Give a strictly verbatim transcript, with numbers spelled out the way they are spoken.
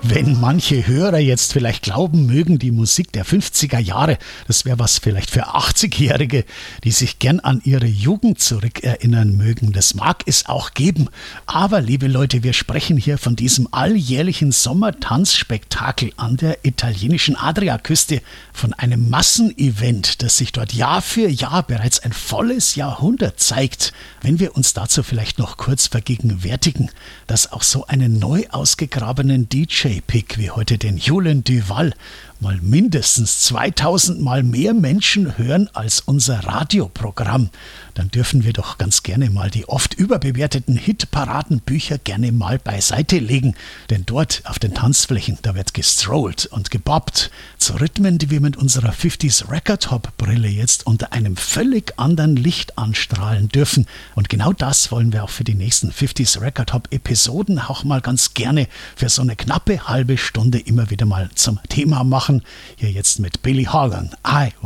Wenn manche Hörer jetzt vielleicht glauben mögen, die Musik der fünfziger Jahre, das wäre was vielleicht für achtzigjährige, die sich gern an ihre Jugend zurückerinnern mögen. Das mag es auch geben. Aber, liebe Leute, wir sprechen hier von diesem alljährlichen Sommertanzspektakel an der italienischen Adriaküste, von einem Massenevent, das sich dort Jahr für Jahr bereits ein volles Jahrhundert zeigt. Wenn wir uns dazu vielleicht noch kurz vergegenwärtigen, dass auch so einen neu ausgegrabenen D J-Pick wie heute den Julien Duval mal mindestens zweitausend Mal mehr Menschen hören als unser Radioprogramm, dann dürfen wir doch ganz gerne mal die oft überbewerteten Hitparadenbücher gerne mal beiseite legen. Denn dort auf den Tanzflächen, da wird gestrollt und gebobbt zu Rhythmen, die wir mit unserer fünfziger Record Hop Brille jetzt unter einem völlig anderen Licht anstrahlen dürfen. Und genau das wollen wir auch für die nächsten fünfziger Record Hop Episoden auch mal ganz gerne für so eine knappe halbe Stunde immer wieder mal zum Thema machen. Hier jetzt mit Billy Horgan. I